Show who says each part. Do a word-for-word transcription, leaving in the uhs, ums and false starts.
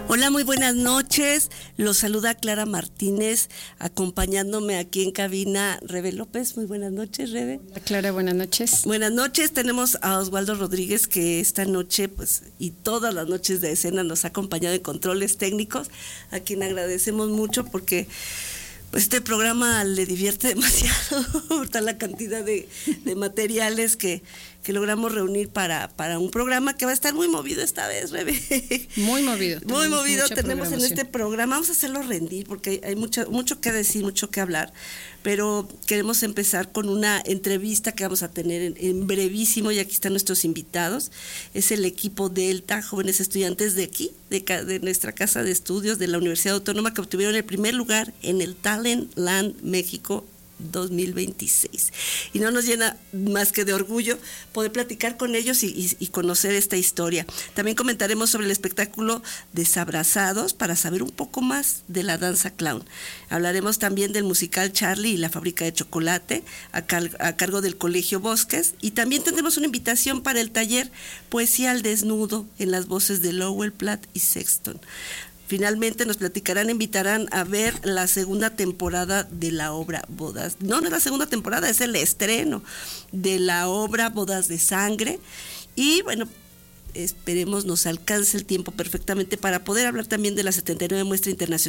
Speaker 1: Hola, muy buenas noches. Los saluda Clara Martínez, acompañándome aquí en cabina Rebe López. Muy buenas noches, Rebe.
Speaker 2: Hola, Clara, buenas noches.
Speaker 1: Buenas noches. Tenemos a Oswaldo Rodríguez, que esta noche, pues, y todas las noches de escena nos ha acompañado en controles técnicos, a quien agradecemos mucho porque pues este programa le divierte demasiado, por la cantidad de, de materiales que, que logramos reunir para, para un programa que va a estar muy movido esta vez, Rebe.
Speaker 2: Muy movido.
Speaker 1: Muy movido tenemos en este programa. Vamos a hacerlo rendir porque hay mucho, mucho que decir, mucho que hablar, pero queremos empezar con una entrevista que vamos a tener en, en brevísimo, y aquí están nuestros invitados. Es el equipo Delta, jóvenes estudiantes de aquí, de, de nuestra casa de estudios de la Universidad Autónoma, que obtuvieron el primer lugar en el Talent Land México dos mil veintiséis, y no nos llena más que de orgullo poder platicar con ellos y, y, y conocer esta historia. También comentaremos sobre el espectáculo Desabrazados para saber un poco más de la danza clown. Hablaremos también del musical Charlie y la fábrica de chocolate a, car a cargo del Colegio Bosques, y también tendremos una invitación para el taller Poesía al Desnudo en las voces de Lowell Platt y Sexton. Finalmente nos platicarán, invitarán a ver la segunda temporada de la obra Bodas. No, no es la segunda temporada, es el estreno de la obra Bodas de Sangre. Y bueno, esperemos nos alcance el tiempo perfectamente para poder hablar también de la setenta y nueve Muestra Internacional